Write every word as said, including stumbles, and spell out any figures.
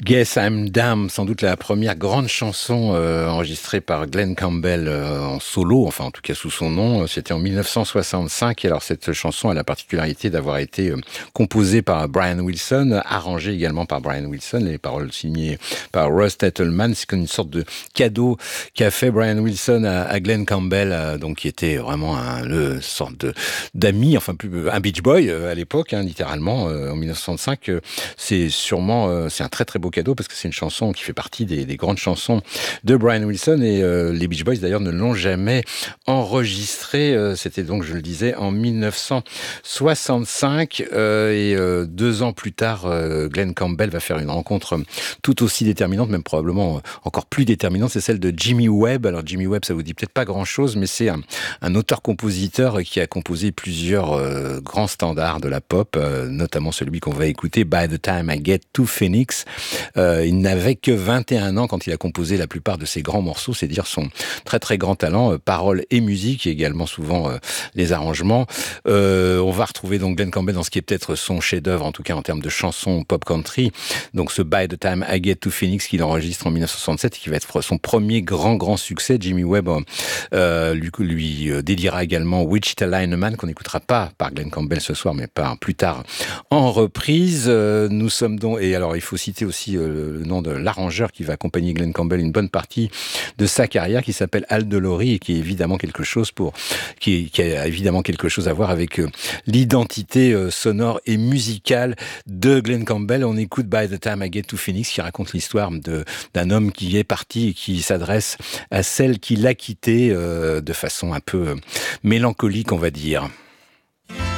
Guess I'm Damn, sans doute la première grande chanson euh, enregistrée par Glen Campbell euh, en solo, enfin en tout cas sous son nom, c'était en mille neuf cent soixante-cinq. Et alors cette chanson a la particularité d'avoir été euh, composée par Brian Wilson, arrangée également par Brian Wilson, les paroles signées par Russ Tettelman. C'est comme une sorte de cadeau qu'a fait Brian Wilson à, à Glen Campbell, euh, donc qui était vraiment un le sorte de d'ami, enfin plus un Beach Boy euh, à l'époque, hein, littéralement euh, en mille neuf cent soixante-cinq. Euh, c'est sûrement euh, c'est un très très beau cadeau parce que c'est une chanson qui fait partie des, des grandes chansons de Brian Wilson et euh, les Beach Boys d'ailleurs ne l'ont jamais enregistré. Euh, c'était donc, je le disais, en mille neuf cent soixante-cinq euh, et euh, deux ans plus tard, euh, Glen Campbell va faire une rencontre tout aussi déterminante, même probablement encore plus déterminante, c'est celle de Jimmy Webb. Alors Jimmy Webb, ça vous dit peut-être pas grand-chose, mais c'est un, un auteur-compositeur qui a composé plusieurs euh, grands standards de la pop, euh, notamment celui qu'on va écouter, By the Time I Get to Phoenix. Euh, il n'avait que vingt et un ans quand il a composé la plupart de ses grands morceaux, c'est dire son très très grand talent, euh, paroles et musique, et également souvent euh, les arrangements. Euh, on va retrouver donc Glen Campbell dans ce qui est peut-être son chef-d'œuvre, en tout cas en termes de chansons pop country, donc ce By the Time I Get to Phoenix qu'il enregistre en mille neuf cent soixante-sept et qui va être son premier grand grand succès. Jimmy Webb euh, lui, lui euh, dédiera également Wichita Lineman, qu'on n'écoutera pas par Glen Campbell ce soir, mais pas plus tard en reprise. Euh, nous sommes donc, et alors il faut citer aussi euh, le nom de l'arrangeur qui va accompagner Glen Campbell une bonne partie de sa carrière, qui s'appelle Al De Lory et qui est évidemment quelque chose pour, qui, qui a évidemment quelque chose à voir avec euh, l'identité euh, sonore et musicale de Glen Campbell. On écoute By the Time I Get to Phoenix, qui raconte l'histoire de d'un homme qui est parti et qui s'adresse à celle qui l'a quitté euh, de façon un peu euh, mélancolique, on va dire.